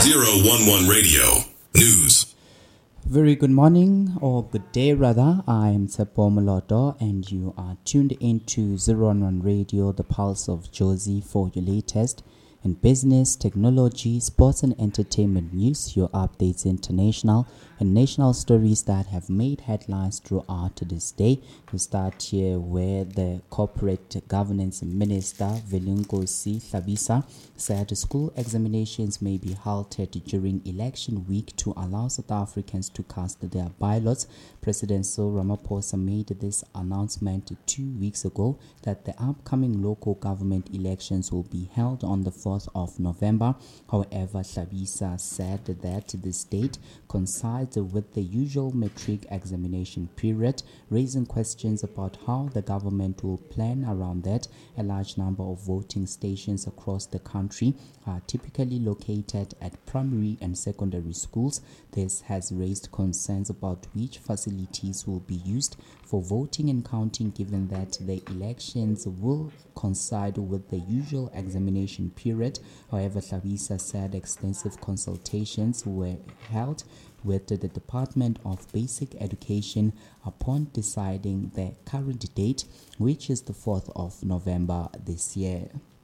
011 Radio News. Very good morning, or good day rather. I am Tsepo Moloto and you are tuned into 011 Radio, the pulse of Jozi, for your latest in business, technology, sports and entertainment news, your updates, international and national stories that have made headlines throughout this day. We start here where the corporate governance minister, Velungosi Hlabisa, said school examinations may be halted during election week to allow South Africans to cast their ballots. President Cyril Ramaphosa made this announcement 2 weeks ago that the upcoming local government elections will be held on the 4th of November. However, Hlabisa said that the state coincides with the usual matric examination period, raising questions about how the government will plan around that. A large number of voting stations across the country are typically located at primary and secondary schools. This has raised concerns about which facilities will be used for voting and counting, given that the elections will coincide with the usual examination period. However, Hlabisa said extensive consultations were held with the Department of Basic Education upon deciding the current date, which is the 4th of November this year.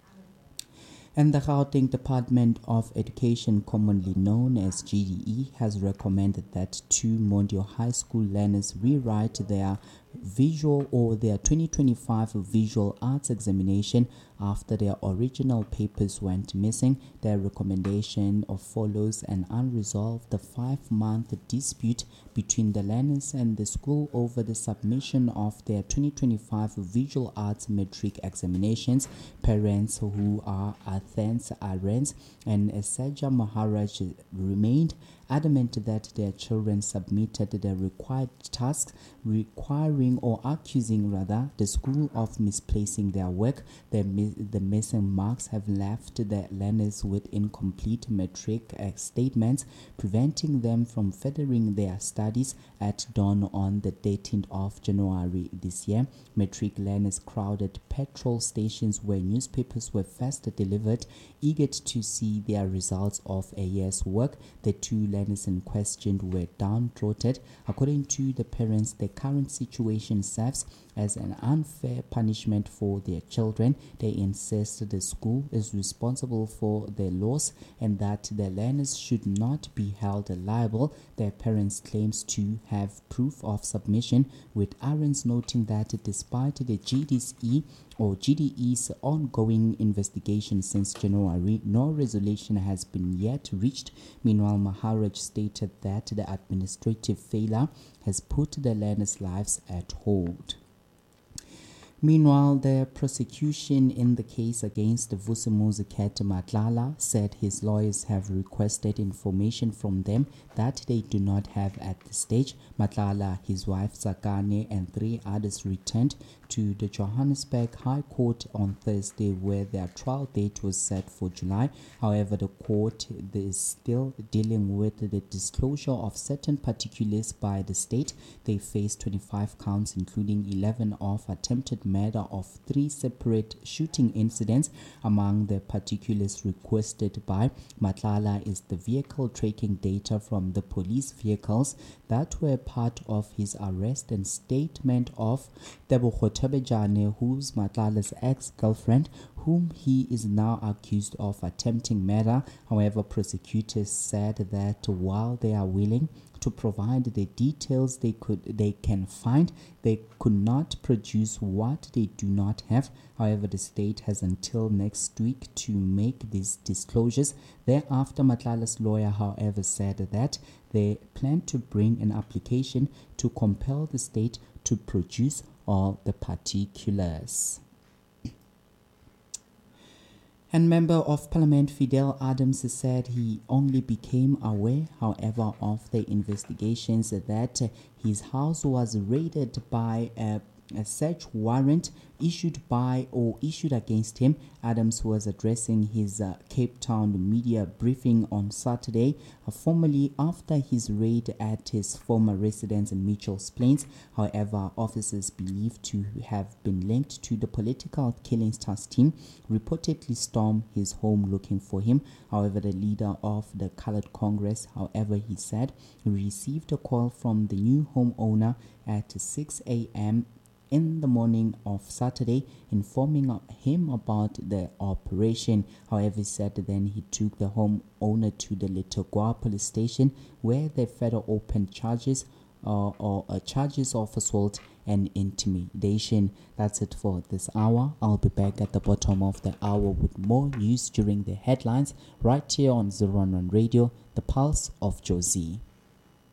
And the Gauteng Department of Education, commonly known as GDE, has recommended that 2 Mondio High School learners rewrite their visual or their 2025 visual arts examination after their original papers went missing. Their recommendation follows an unresolved 5-month dispute between the learners and the school over the submission of their 2025 visual arts metric examinations. Parents who are Athens Arens and Seja Maharaj remained adamant that their children submitted the required tasks, requiring or accusing rather the school of misplacing their work. The missing marks have left the learners with incomplete metric statements, preventing them from furthering their studies at dawn on the 13th of January this year. Metric learners crowded petrol stations where newspapers were first delivered, eager to see their results of a year's work. The 2 learners in question were downtrodden. According to the parents, the current situation serves as an unfair punishment for their children. They insist the school is responsible for their loss and that the learners should not be held liable. Their parents claims to have proof of submission, with Arens noting that despite the GDE's ongoing investigation since January, no resolution has been yet reached. Meanwhile, Maharaj stated that the administrative failure has put the learners' lives at hold. Meanwhile, the prosecution in the case against Vusimuzi Ket Matlala said his lawyers have requested information from them that they do not have at this stage. Matlala, his wife Sakane, and 3 others returned to the Johannesburg High Court on Thursday, where their trial date was set for July. However, the court is still dealing with the disclosure of certain particulars by the state. They face 25 counts, including 11 of attempted murder of 3 separate shooting incidents. Among the particulars requested by Matlala is the vehicle tracking data from the police vehicles that were part of his arrest, and statement of Tebogo Tebejane, who's Matlala's ex-girlfriend, whom he is now accused of attempting murder. However, prosecutors said that while they are willing to provide the details they can find, they could not produce what they do not have. However, the state has until next week to make these disclosures. Thereafter, Matlala's lawyer, however, said that they plan to bring an application to compel the state to produce all the particulars. And Member of Parliament Fidel Adams said he only became aware, however, of the investigations that his house was raided by a search warrant issued against him. Adams was addressing his Cape Town media briefing on Saturday, formally after his raid at his former residence in Mitchell's Plains. However, officers believed to have been linked to the political Killings Task team reportedly stormed his home looking for him. However, the leader of the Colored Congress, he said, received a call from the new homeowner at 6 a.m. in the morning of Saturday, informing him about the operation. However, he said then he took the homeowner to the Letogwa police station, where the federal opened charges of assault and intimidation. That's it for this hour. I'll be back at the bottom of the hour with more news during the headlines right here on 011 Radio, the Pulse of Jozi.